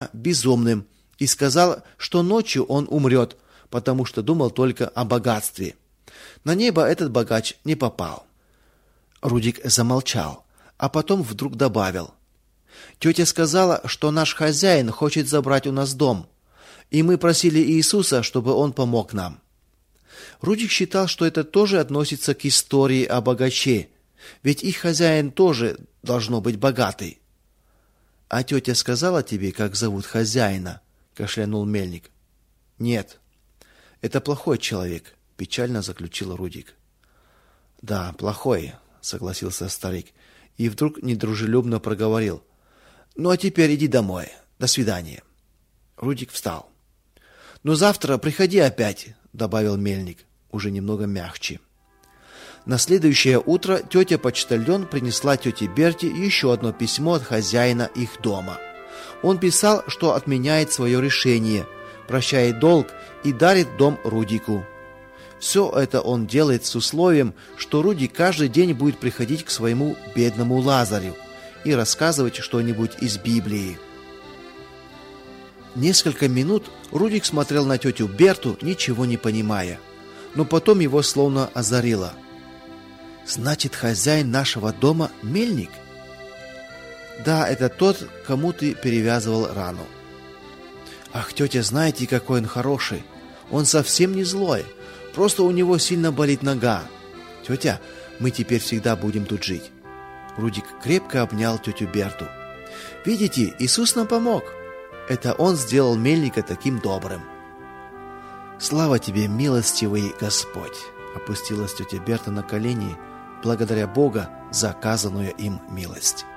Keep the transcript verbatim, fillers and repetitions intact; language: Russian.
себя безумным и сказал, что ночью он умрет, потому что думал только о богатстве. На небо этот богач не попал. Рудик замолчал, а потом вдруг добавил: «Тетя сказала, что наш хозяин хочет забрать у нас дом, и мы просили Иисуса, чтобы он помог нам». Рудик считал, что это тоже относится к истории о богаче, ведь их хозяин тоже должно быть богатый. «А тетя сказала тебе, как зовут хозяина?» – кашлянул Мельник. «Нет, это плохой человек», – печально заключил Рудик. «Да, плохой», – согласился старик, и вдруг недружелюбно проговорил: «Ну а теперь иди домой. До свидания». Рудик встал. «Но завтра приходи опять», – добавил Мельник, уже немного мягче. На следующее утро тетя-почтальон принесла тете Берте еще одно письмо от хозяина их дома. Он писал, что отменяет свое решение, прощает долг и дарит дом Рудику. Все это он делает с условием, что Рудик каждый день будет приходить к своему бедному Лазарю и рассказывать что-нибудь из Библии. Несколько минут Рудик смотрел на тетю Берту, ничего не понимая, но потом его словно озарило. «Значит, хозяин нашего дома – Мельник?» «Да, это тот, кому ты перевязывал рану». «Ах, тетя, знаете, какой он хороший? Он совсем не злой, просто у него сильно болит нога. Тетя, мы теперь всегда будем тут жить». Рудик крепко обнял тетю Берту. «Видите, Иисус нам помог. Это Он сделал Мельника таким добрым». «Слава тебе, милостивый Господь!» – опустилась тетя Берта на колени, благодаря Бога за оказанную им милость.